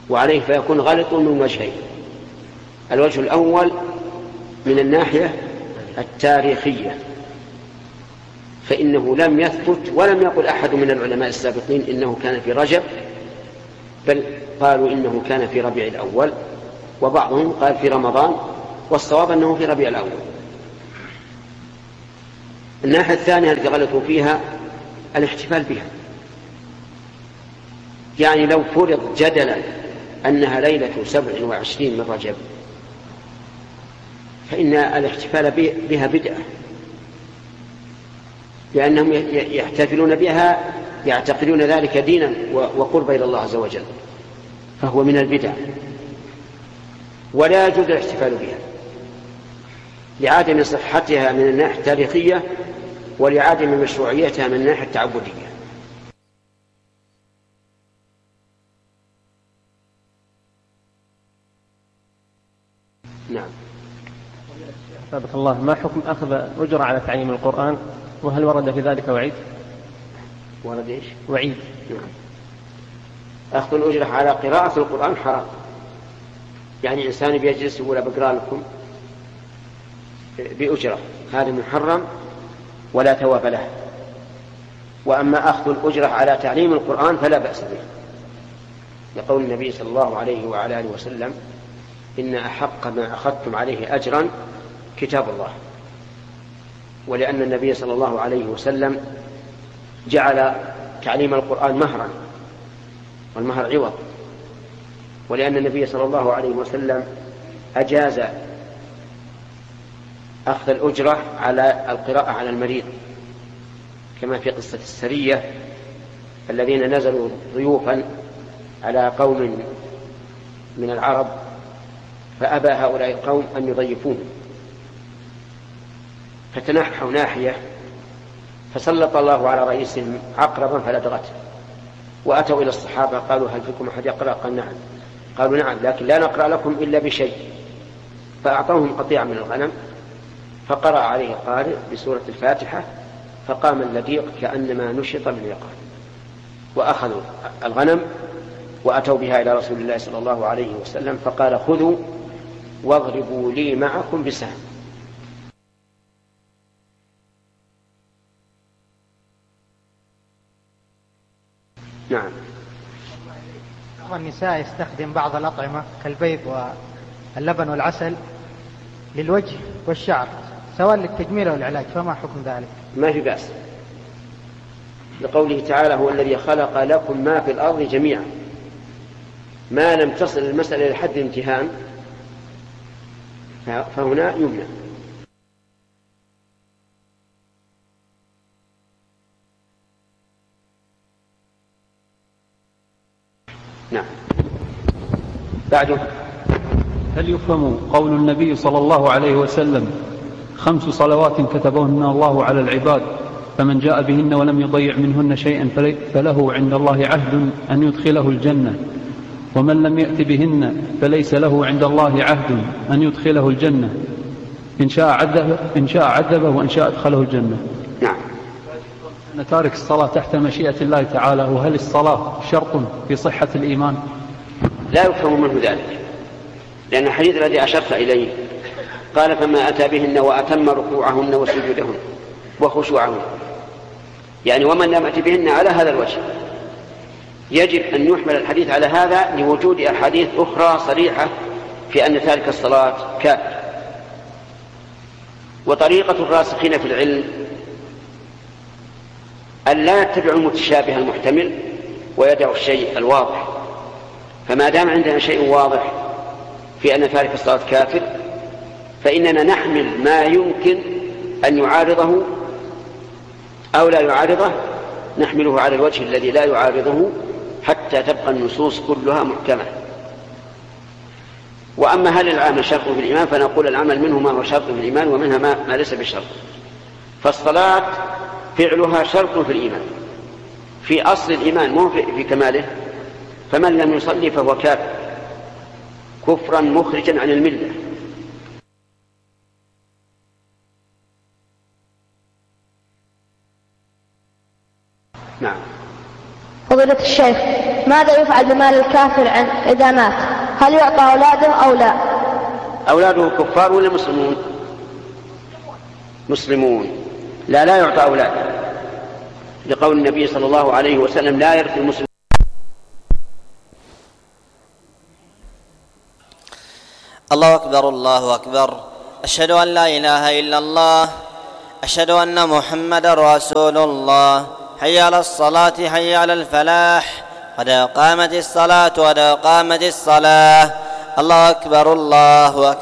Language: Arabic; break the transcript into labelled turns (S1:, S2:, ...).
S1: وعليه فيكون غلط من وجهين. الوجه الأول من الناحية التاريخية، فإنه لم يثبت ولم يقل أحد من العلماء السابقين إنه كان في رجب، بل قالوا إنه كان في ربيع الأول، وبعضهم قال في رمضان، والصواب أنه في ربيع الأول. الناحية الثانية التي غلطوا فيها الاحتفال بها، يعني لو فرض جدلا أنها ليلة 27 من رجب فإن الاحتفال بها بدعة، لأنهم يحتفلون بها يعتقدون ذلك دينا وقرب إلى الله عز وجل، فهو من البدع ولا يجوز الاحتفال بها لعدم صحتها من الناحية التاريخية ولعدم مشروعيتها من الناحية التعبدية. نعم.
S2: سابق الله، ما حكم أخذ أجرة على تعليم القرآن، وهل ورد في ذلك وعيد؟
S1: ورد إيش؟
S2: وعيد.
S1: نعم. أخذ الأجرة على قراءة القرآن حرام، يعني إنسان بيجلس يقول بقرأ لكم بأجرة، هذا محرم ولا ثواب له. وأما أخذ الأجرة على تعليم القرآن فلا بأس به، لقول النبي صلى الله عليه وعلى آله وسلم: إن أحق ما أخذتم عليه أجرا كتاب الله. ولأن النبي صلى الله عليه وسلم جعل تعليم القرآن مهرا، والمهر عوض، ولأن النبي صلى الله عليه وسلم أجاز أخذ الأجرة على القراءة على المريض، كما في قصة السرية الذين نزلوا ضيوفا على قوم من العرب، فأبى هؤلاء القوم أن يضيفوهم، فتنحوا ناحية، فسلط الله على رئيسهم عقربا فلدغته، وأتوا إلى الصحابة قالوا: هل فيكم أحد يقرأ؟ قال: نعم. قالوا: نعم، لكن لا نقرأ لكم إلا بشيء. فأعطوهم قطيعا من الغنم، فقرأ عليه قارئ بسورة الفاتحة، فقام اللديق كأنما نشط من اليقظة، وأخذوا الغنم وأتوا بها إلى رسول الله صلى الله عليه وسلم، فقال: خذوا واضربوا لي معكم بسهم. نعم.
S3: بعض النساء يستخدم بعض الأطعمة كالبيض واللبن والعسل للوجه والشعر سواء للتجميل والعلاج، فما حكم ذلك؟
S1: ما في بأس، لقوله تعالى: هو الذي خلق لكم ما في الأرض جميعا. ما لم تصل المسألة إلى حد الامتهان فهنا يمنع. نعم. بعده:
S4: هل يفهم قول النبي صلى الله عليه وسلم: 5 صلوات كتبهن الله على العباد، فمن جاء بهن ولم يضيع منهن شيئا فله عند الله عهد أن يدخله الجنة، ومن لم يأت بهن فليس له عند الله عهد أن يدخله الجنة، إن شاء عذبه وإن شاء أدخله الجنة؟
S1: نعم.
S4: أن تارك الصلاة تحت مشيئة الله تعالى، وهل الصلاة شرط في صحة الإيمان؟
S1: لا يفهم منه ذلك، لأن الحديث الذي أشرت إليه قال: فما أتى بهن وأتم ركوعهن وسجودهن وخشوعهن، يعني ومن لم يأت بهن على هذا الوجه. يجب أن يحمل الحديث على هذا لوجود أحاديث أخرى صريحة في أن تارك الصلاة كافر. وطريقة الراسخين في العلم أن لا يتبعوا المتشابه المحتمل ويدعوا الشيء الواضح، فما دام عندنا شيء واضح في أن تارك الصلاة كافر فإننا نحمل ما يمكن أن يعارضه أو لا يعارضه، نحمله على الوجه الذي لا يعارضه حتى تبقى النصوص كلها محكمة. وأما هل العمل شرط في الإيمان، فنقول العمل منه ما هو شرط في الإيمان ومنها ما ليس بشرط. فالصلاة فعلها شرط في الإيمان، في أصل الإيمان مو في كماله، فمن لم يصلي فهو كافر كفرا مخرجا عن الملة. نعم.
S5: فضيلة الشيخ، ماذا يفعل بمال الكافر إذا مات؟ هل يعطى أولاده أو لا؟
S1: أولاده كفار ولا مسلمون؟ مسلمون. لا يعطى أولاده، لقول النبي صلى الله عليه وسلم: لا يرث المسلم.
S6: الله أكبر الله أكبر، أشهد أن لا إله إلا الله، أشهد أن محمدا رسول الله. حي على الصلاة حي على الفلاح، قد قامت الصلاة قد قامت الصلاة. الله أكبر الله أكبر.